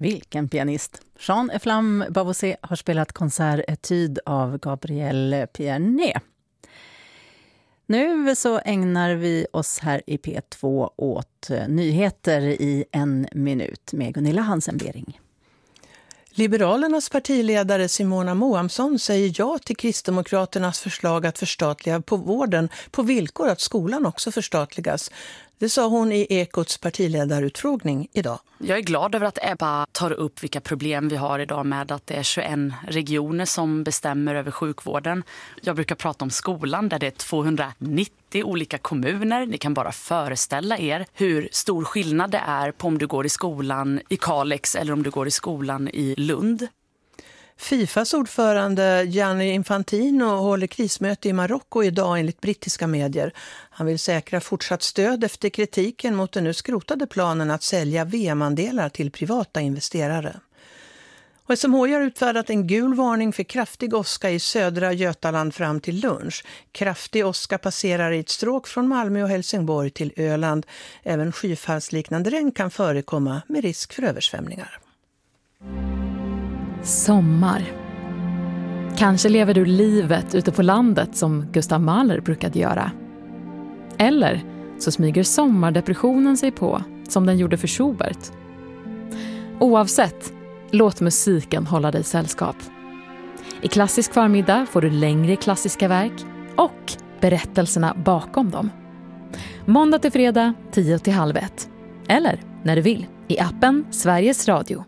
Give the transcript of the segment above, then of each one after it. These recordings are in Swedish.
Vilken pianist! Jean Eflam Bavouzet har spelat konsertetyd av Gabriel Pierné. Nu så ägnar vi oss här i P2 åt nyheter i 1 minut med Gunilla Hansen-Bering. Liberalernas partiledare Simona Moamsson säger ja till Kristdemokraternas förslag att förstatliga på vården på villkor att skolan också förstatligas. Det sa hon i Ekots partiledarutfrågning idag. Jag är glad över att Ebba tar upp vilka problem vi har idag med att det är 21 regioner som bestämmer över sjukvården. Jag brukar prata om skolan där det är 290 olika kommuner. Ni kan bara föreställa er hur stor skillnad det är på om du går i skolan i Kalix eller om du går i skolan i Lund. Fifas ordförande Gianni Infantino håller krismöte i Marocko idag enligt brittiska medier. Han vill säkra fortsatt stöd efter kritiken mot den nu skrotade planen att sälja VM-andelar till privata investerare. Och SMHI har utfärdat en gul varning för kraftig åska i södra Götaland fram till lunch. Kraftig åska passerar i ett stråk från Malmö och Helsingborg till Öland. Även skyfallsliknande regn kan förekomma med risk för översvämningar. Sommar. Kanske lever du livet ute på landet som Gustav Mahler brukade göra. Eller så smyger sommardepressionen sig på som den gjorde för Schubert. Oavsett, låt musiken hålla dig sällskap. I Klassisk förmiddag får du längre klassiska verk och berättelserna bakom dem. Måndag till fredag 10:30. Eller när du vill i appen Sveriges Radio.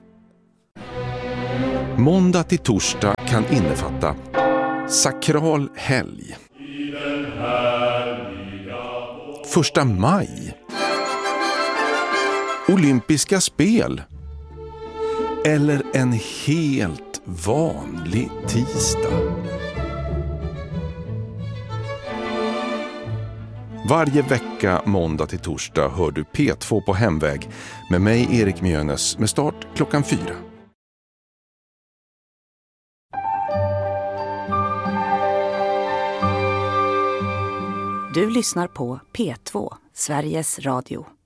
Måndag till torsdag kan innefatta sakral helg, 1 maj, olympiska spel eller en helt vanlig tisdag. Varje vecka måndag till torsdag hör du P2 på hemväg med mig Erik Mjönes med start 4:00. Du lyssnar på P2, Sveriges Radio.